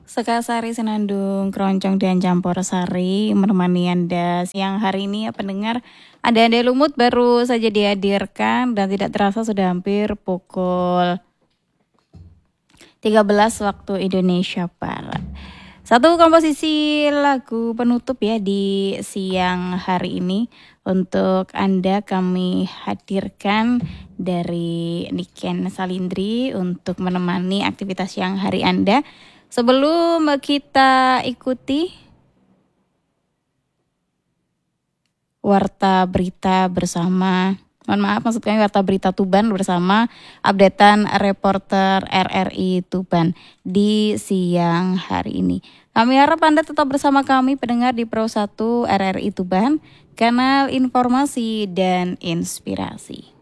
Sekasari Senandung, Keroncong dan Campur Sari menemani Anda siang hari ini ya pendengar. Ada Lumut baru saja dihadirkan dan tidak terasa sudah hampir pukul 13 waktu Indonesia Barat. Satu komposisi lagu penutup ya di siang hari ini untuk Anda kami hadirkan dari Niken Salindri untuk menemani aktivitas siang hari Anda. Sebelum kita ikuti warta berita bersama, maksud kami warta berita Tuban bersama updatean reporter RRI Tuban di siang hari ini. Kami harap Anda tetap bersama kami pendengar di Pro 1 RRI Tuban, kanal informasi dan inspirasi.